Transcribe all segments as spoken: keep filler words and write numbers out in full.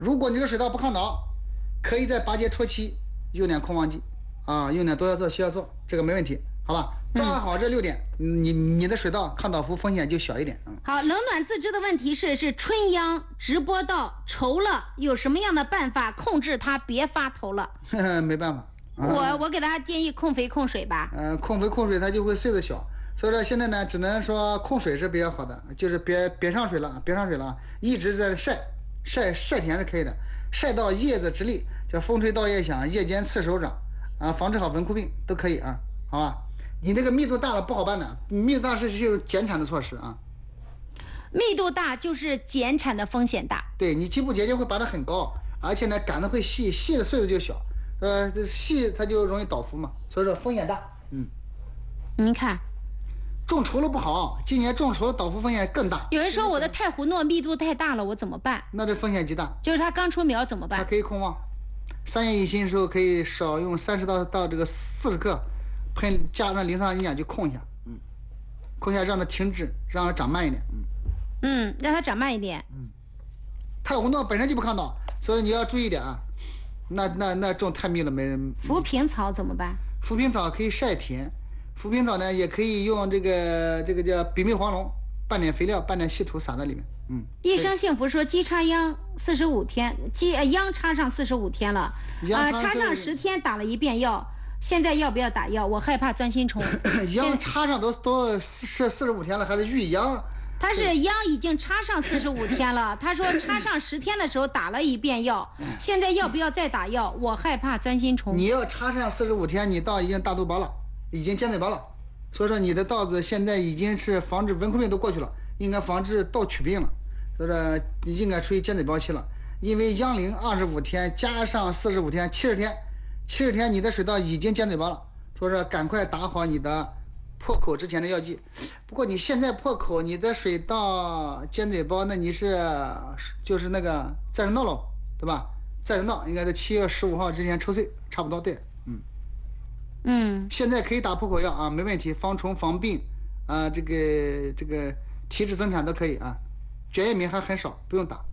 如果你这水稻不抗倒，可以在八节初期用点控方剂啊，用点多药唑、硒药唑，这个没问题，好吧？抓好这六点，嗯、你你的水稻抗倒伏风险就小一点。嗯， 好，冷暖自知的问题是是春秧直播到稠了，有什么样的办法控制它别发头了？ 没办法。啊、 我我给大家建议控肥控水吧。 嗯、呃，控肥控水它就会穗子小，所以说现在呢，只能说控水是比较好的，就是别别上水了，别上水了，一直在晒晒晒田是可以的，晒到叶子直立，叫风吹稻叶响，叶尖刺手掌啊，防治好蚊枯病都可以啊，好吧？你那个密度大了不好办的，密度大是是有减产的措施啊。 密度大就是减产的风险大。 对，你基部结节会拔得很高，而且呢杆子会细，细的穗子就小，呃细它就容易倒伏嘛，所以说风险大。嗯， 您看种稠了不好，今年种稠了倒伏风险更大。 有人说我的太湖糯密度太大了，我怎么办？ 那这风险极大。 就是它刚出苗怎么办？ 它可以控旺，三月一心的时候可以少用三十到到这个四十克。喷加上磷酸营养就控一下，嗯，控一下让它停止，让它长慢一点，嗯， 嗯，让它长慢一点， 嗯。太红糯本身就不抗倒，所以你要注意点啊。那那那种太密了没人。 浮萍草怎么办？ 浮萍草可以晒田，浮萍草呢也可以用这个这个叫比密黄龙，拌点肥料，拌点稀土撒在里面，嗯。 一生幸福说鸡插秧四十五天，鸡呃秧插上四十五天了，啊、呃，插上十天打了一遍药。现在要不要打药？我害怕钻心虫。 秧插上都都是四十五天了，还是育秧？ 他是秧已经插上四十五天了。他说插上十天的时候打了一遍药，现在要不要再打药？我害怕钻心虫。 你要插上四十五天，你稻已经大肚包了，已经尖嘴包了，所以说你的稻子现在已经是防治蚊枯病都过去了，应该防治稻曲病了，所以说应该处于尖嘴包期了。因为秧龄二十五天加上四十五天，七十天。七十天你的水稻已经尖嘴包了，所以说赶快打好你的破口之前的药剂。不过你现在破口，你的水稻尖嘴包，那你是就是那个再生稻了，对吧？再生稻应该在七月十五号之前抽穗，差不多对，嗯嗯。 现在可以打破口药啊，没问题，防虫防病啊，这个这个体质增产都可以啊，卷叶敏还很少，不用打。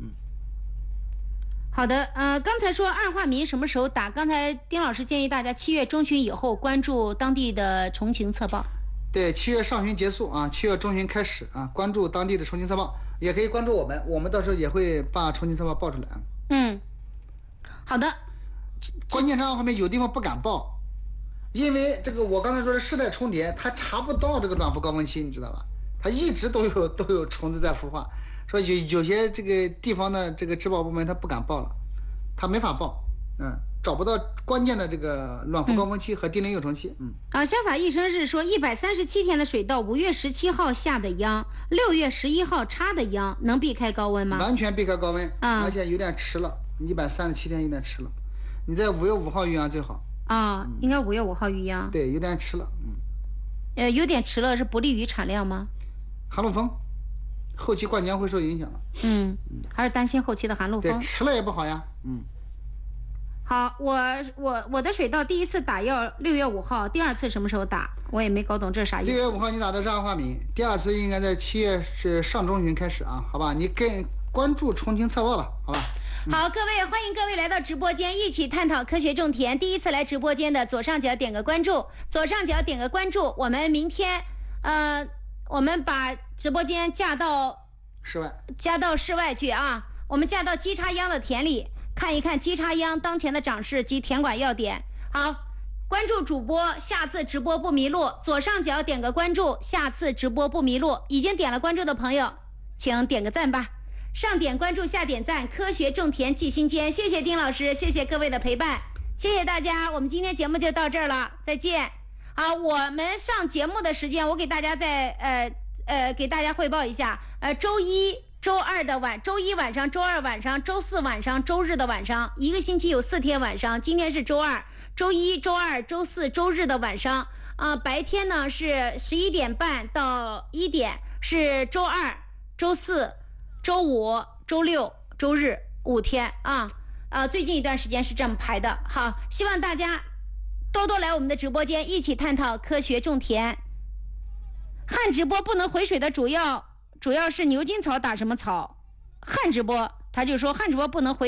好的，呃，刚才说二化醚什么时候打？刚才丁老师建议大家七月中旬以后关注当地的虫情测报。 对，七月上旬结束啊，七月中旬开始啊，关注当地的虫情测报，也可以关注我们，我们到时候也会把虫情测报报出来。 嗯，好的。 关键上后面有地方不敢报，因为这个我刚才说的世代重叠，它查不到这个卵伏高峰期，你知道吧？它一直都有都有虫子在孵化。说有有些这个地方的这个植保部门他不敢报了，他没法报，嗯，找不到关键的这个卵伏高峰期和低龄幼虫期，嗯。 啊，潇洒一生是说一百三十七天的水稻，五月十七号下的秧，六月十一号插的秧，能避开高温吗？ 完全避开高温， 啊， 而且有点迟了，一百三十七天有点迟了，你在五月五号育秧最好。 啊，嗯、应该五月五号育秧。 对，有点迟了，嗯。 呃，有点迟了是不利于产量吗？ 寒露风。后期灌浆会受影响了， 嗯，还是担心后期的寒露风。 对，迟了也不好呀，嗯。 好，我我我的水稻第一次打药六月五号，第二次什么时候打？我也没搞懂这是啥意思。 六月五号你打的是二化醚，第二次应该在七月是上中旬开始啊，好吧？你更关注虫情测报吧，好吧？ 嗯、好，各位欢迎各位来到直播间，一起探讨科学种田。第一次来直播间的左上角点个关注，左上角点个关注。我们明天，呃。我们把直播间架到室外， 架到室外去啊！我们架到鸡插秧的田里，看一看鸡插秧当前的长势及田管要点。好，关注主播，下次直播不迷路。左上角点个关注，下次直播不迷路。已经点了关注的朋友，请点个赞吧。上点关注，下点赞，科学种田记心间。谢谢丁老师，谢谢各位的陪伴，谢谢大家。我们今天节目就到这儿了，再见。好，我们上节目的时间，我给大家再呃呃给大家汇报一下。呃，周一、周二的晚，周一晚上、周二晚上、周四晚上、周日的晚上，一个星期有四天晚上。今天是周二，周一、周二、周四、周日的晚上。啊、呃，白天呢是十一点半到一点，是周二、周四、周五、周六、周日五天啊。呃，最近一段时间是这么排的。好，希望大家多多来我们的直播间，一起探讨科学种田。旱直播不能回水的主要主要是牛筋草打什么草？旱直播他就说旱直播不能回